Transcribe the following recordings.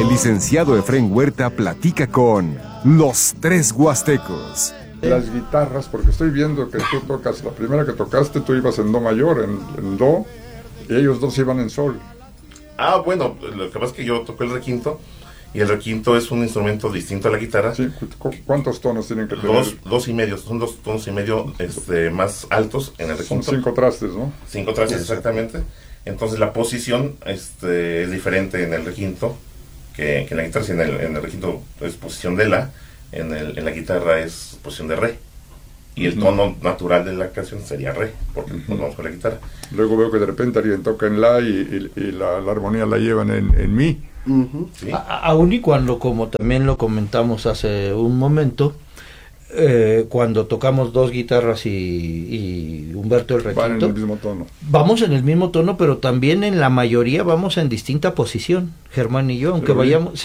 El licenciado Efrén Huerta platica con los tres huastecos. Las guitarras, porque estoy viendo que tú tocas, la primera que tocaste tú ibas en do mayor, en do, y ellos dos iban en sol. Bueno, lo que pasa es que yo toco el requinto, y el requinto es un instrumento distinto a la guitarra. Sí, ¿cuántos tonos tienen que tener? Dos y medio, son 2 tonos y medio más altos en el requinto. Son 5 trastes, ¿no? 5 trastes, exactamente. Entonces la posición es diferente en el requinto que en la guitarra. Si en el requinto es posición de la, en la guitarra es posición de re. Y el tono natural de la canción sería re, porque nos vamos con la guitarra. Luego veo que de repente alguien toca en la y la armonía la llevan en mi. ¿Sí? Aún y cuando, como también lo comentamos hace un momento, cuando tocamos dos guitarras y Humberto el requinto, van en el mismo tono. Vamos en el mismo tono, pero también en la mayoría vamos en distinta posición, Germán y yo, aunque vayamos,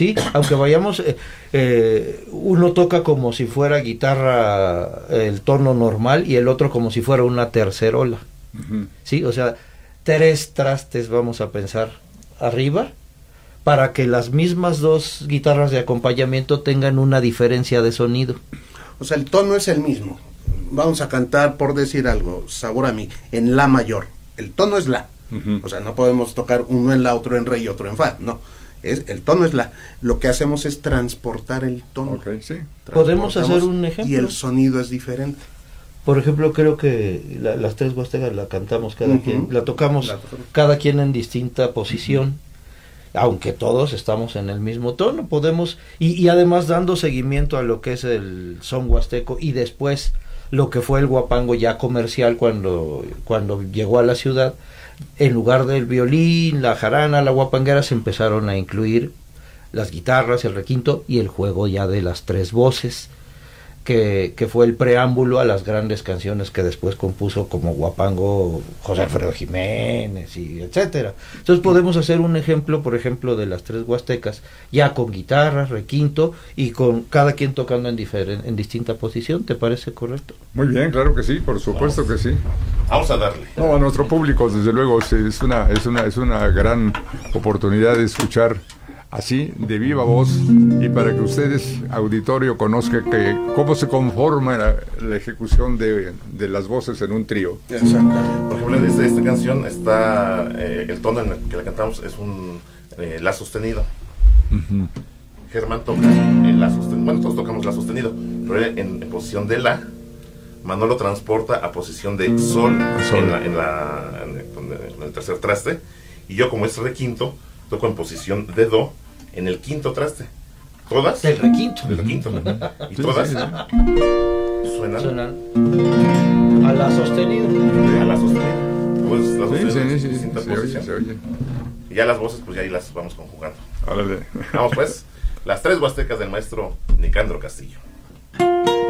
uno toca como si fuera guitarra el tono normal y el otro como si fuera una tercerola. Sí, o sea, 3 trastes vamos a pensar arriba, para que las mismas dos guitarras de acompañamiento tengan una diferencia de sonido. O sea, el tono es el mismo. Vamos a cantar, por decir algo, Sabor a mí, en la mayor. El tono es la. O sea, no podemos tocar uno en la, otro en re y otro en fa. No, el tono es la. Lo que hacemos es transportar el tono. Okay, sí. ¿Podemos hacer un ejemplo? Y el sonido es diferente. Por ejemplo, creo que las tres huastecas la cantamos cada quien, la tocamos cada quien en distinta posición. Aunque todos estamos en el mismo tono, podemos, y además dando seguimiento a lo que es el son huasteco y después lo que fue el guapango ya comercial cuando llegó a la ciudad, en lugar del violín, la jarana, la guapanguera, se empezaron a incluir las guitarras, el requinto y el juego ya de las 3 voces, que fue el preámbulo a las grandes canciones que después compuso como guapango José Alfredo Jiménez y etcétera. Entonces podemos hacer un ejemplo, por ejemplo, de las 3 huastecas, ya con guitarra, requinto y con cada quien tocando en distinta posición. ¿Te parece correcto? Muy bien, claro que sí, por supuesto que sí. Vamos a darle. No, a nuestro público, desde luego, es una gran oportunidad de escuchar así, de viva voz, y para que ustedes, auditorio, conozcan cómo se conforma la ejecución de las voces en un trío. Exacto. Por ejemplo, desde esta canción está el tono en el que la cantamos es un la sostenido. Germán toca el la sostenido. Bueno, todos tocamos la sostenido, pero en posición de la. Manolo transporta a posición de sol, en el tercer traste, y yo, como es requinto, toco en posición de do en el quinto traste. ¿Todas? Del requinto. Y todas suenan a la sostenida. A la sostenida. Pues la sostenida Sí, distinta posición. se oye. Y ya las voces, pues ya ahí las vamos conjugando. Órale. Vamos pues, las 3 huastecas del maestro Nicandro Castillo.